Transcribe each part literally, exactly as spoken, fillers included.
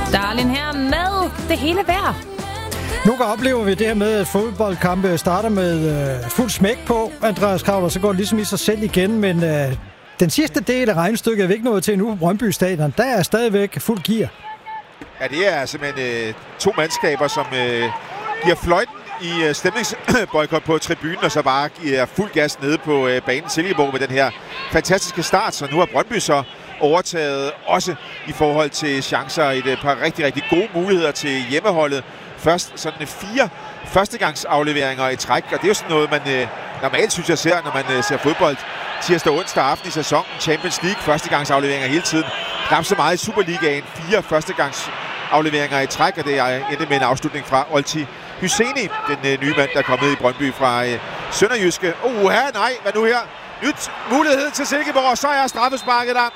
Darlin her med det hele værd. Nu oplever vi det her med, at fodboldkampe starter med øh, fuld smæk på, Andreas Kravler, så går det ligesom i sig selv igen, men øh, den sidste del af regnestykket er vi ikke nået til nu på Brøndby Stadion. Der er stadigvæk fuld gear. Ja, det er simpelthen øh, to mandskaber, som øh, giver fløjten i øh, stemningsboykot på tribunen, og så bare giver fuld gas nede på øh, banen Silkeborg med den her fantastiske start. Så nu har Brøndby så overtaget også i forhold til chancer, et øh, par rigtig, rigtig gode muligheder til hjemmeholdet. Først sådan fire førstegangsafleveringer i træk, og det er jo sådan noget, man øh, normalt synes, jeg ser, når man øh, ser fodbold tirsdag og onsdag aften i sæsonen. Champions League, førstegangsafleveringer hele tiden. Knap så meget i Superligaen. Fire førstegangsafleveringer i træk, og det er endte med en afslutning fra Olti Hyseni, den øh, nye mand, der er kommet i Brøndby fra øh, Sønderjyske. Uha, nej, hvad nu her? Nyt mulighed til Silkeborg, og så er straffesparket der.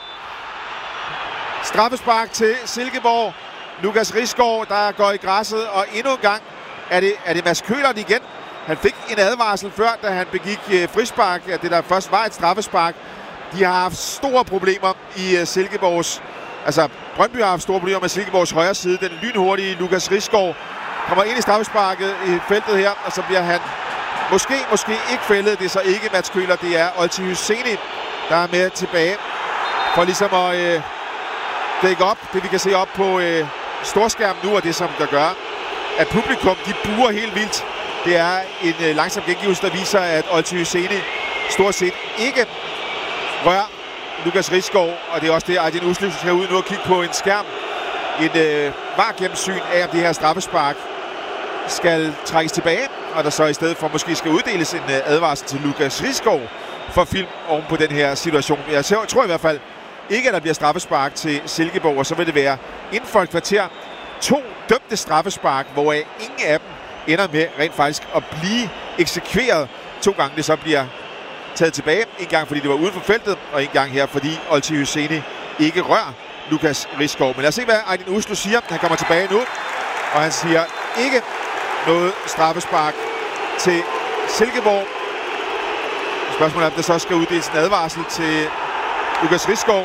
Straffespark til Silkeborg. Lukas Risgaard, der går i græsset, og endnu en gang er det, er det Mads Køhlert igen. Han fik en advarsel før, da han begik øh, frispark, at det der først var et straffespark. De har haft store problemer i øh, Silkeborgs... Altså, Brøndby har haft store problemer med Silkeborgs højre side. Den lynhurtige Lukas Risgaard kommer ind i straffesparket i feltet her, og så bliver han måske, måske ikke fældet. Det er så ikke Mads Køhlert, det er Olti Hyseni, der er med tilbage for ligesom at øh, dække op det, vi kan se op på... Øh, storskærm nu, og det som der gør, at publikum, de buer helt vildt. Det er en øh, langsom gengivelse, der viser, at Olti Hyseni stort set ikke rører Lukas Risgaard, og det er også det, Aydin Uslu skal ud nu og kigge på en skærm. En øh, var gennemsyn af, om det her straffespark skal trækkes tilbage, og der så i stedet for måske skal uddeles en øh, advarsel til Lukas Risgaard for film oven på den her situation. Jeg tror i hvert fald ikke, at der bliver straffespark til Silkeborg, og så vil det være inden for et kvarter to dømte straffespark, hvoraf ingen af dem ender med rent faktisk at blive eksekveret. To gange det så bliver taget tilbage. En gang fordi det var uden for feltet, og en gang her fordi Olti Hyseni ikke rører Lukas Risgaard. Men lad os se, hvad Aydin Uslu siger. Han kommer tilbage nu, og han siger ikke noget straffespark til Silkeborg. Spørgsmålet er, om der så skal uddeles en advarsel til Lukas Risgaard.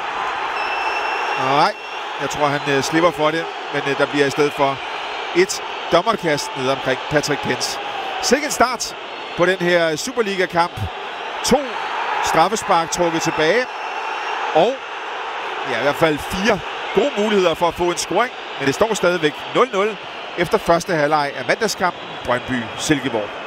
Nej, jeg tror, han øh, slipper for det, men øh, der bliver i stedet for et dommerkast ned omkring Patrick Pence. Sikke en start på den her Superliga-kamp. To straffespark trukket tilbage, og ja, i hvert fald fire gode muligheder for at få en scoring, men det står stadigvæk nul nul efter første halvleg af mandagskampen Brøndby Silkeborg.